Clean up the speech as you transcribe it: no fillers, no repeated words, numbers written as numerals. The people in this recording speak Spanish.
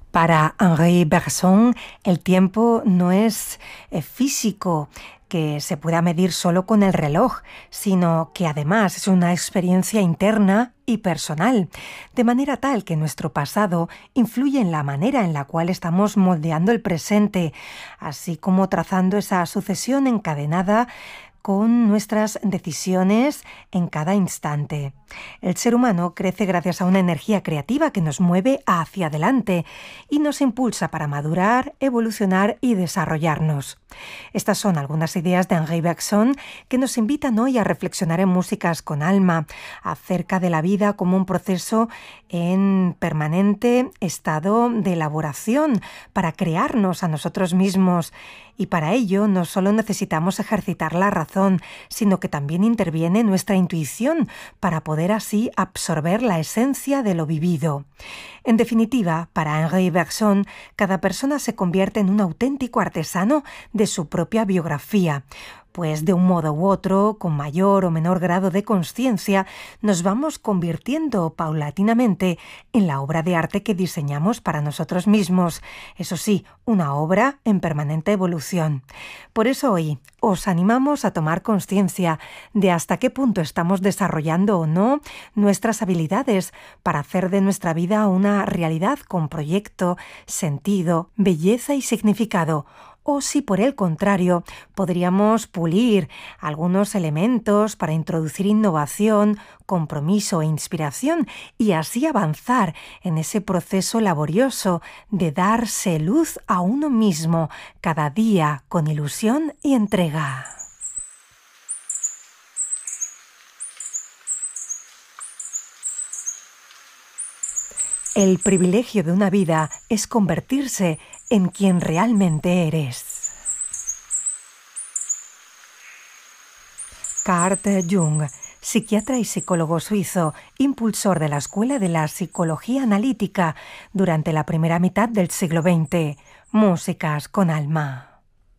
Para Henri Bergson, el tiempo no es físico, que se pueda medir solo con el reloj, sino que además es una experiencia interna y personal, de manera tal que nuestro pasado influye en la manera en la cual estamos moldeando el presente, así como trazando esa sucesión encadenada con nuestras decisiones en cada instante. El ser humano crece gracias a una energía creativa que nos mueve hacia adelante y nos impulsa para madurar, evolucionar y desarrollarnos. Estas son algunas ideas de Henri Bergson que nos invitan hoy a reflexionar en Músicas con Alma acerca de la vida como un proceso en permanente estado de elaboración para crearnos a nosotros mismos. Y para ello no solo necesitamos ejercitar la razón, sino que también interviene nuestra intuición para poder así absorber la esencia de lo vivido. En definitiva, para Henri Bergson, cada persona se convierte en un auténtico artesano de su propia biografía, pues de un modo u otro, con mayor o menor grado de consciencia, nos vamos convirtiendo paulatinamente en la obra de arte que diseñamos para nosotros mismos. Eso sí, una obra en permanente evolución. Por eso hoy os animamos a tomar conciencia de hasta qué punto estamos desarrollando o no nuestras habilidades para hacer de nuestra vida una realidad con proyecto, sentido, belleza y significado. O si por el contrario podríamos pulir algunos elementos para introducir innovación, compromiso e inspiración y así avanzar en ese proceso laborioso de darse luz a uno mismo cada día con ilusión y entrega. El privilegio de una vida es convertirse en quien realmente eres. Carl Jung, psiquiatra y psicólogo suizo, impulsor de la Escuela de la Psicología Analítica durante la primera mitad del siglo XX. Músicas con Alma.